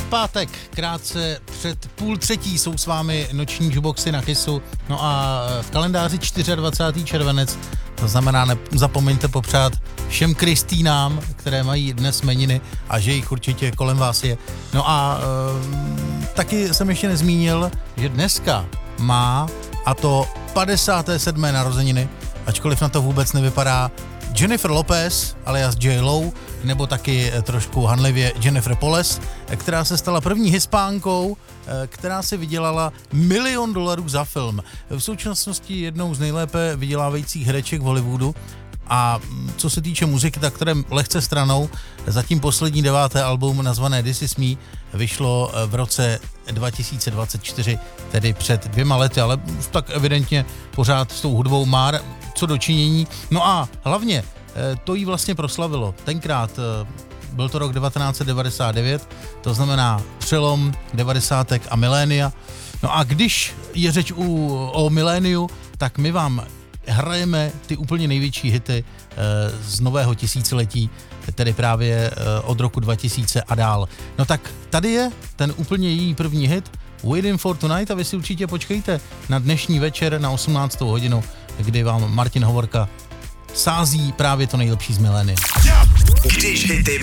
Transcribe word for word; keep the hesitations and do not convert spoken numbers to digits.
pátek, krátce před půl třetí jsou s vámi noční jukeboxy na Kissu. No a v kalendáři dvacátého čtvrtého červenec, to znamená, nezapomeňte popřát všem Kristýnám, které mají dnes jmeniny a že jich určitě kolem vás je. No a e, taky jsem ještě nezmínil, že dneska má, a to padesáté sedmé narozeniny, ačkoliv na to vůbec nevypadá, Jennifer Lopez, alias J-Lo, nebo taky trošku hanlivě Jennifer Poles, která se stala první Hispánkou, která si vydělala milion dolarů za film. V současnosti jednou z nejlépe vydělávajících hereček v Hollywoodu. A co se týče muziky, tak kterém lehce stranou, zatím poslední deváté album nazvané This Is Me vyšlo v roce dva tisíce dvacet čtyři, tedy před dvěma lety, ale už tak evidentně pořád s tou hudbou má co dočinění. No a hlavně to jí vlastně proslavilo. Tenkrát byl to rok devatenáct set devadesát devět, to znamená přelom devadesátek a milénia. No a když je řeč u, o miléniu, tak my vám hrajeme ty úplně největší hity e, z nového tisíciletí, tedy právě e, od roku dva tisíce a dál. No tak tady je ten úplně její první hit Waiting for Tonight a vy si určitě počkejte na dnešní večer na osmnáctou hodinu, kdy vám Martin Hovorka sází právě to nejlepší z milénia. Když hity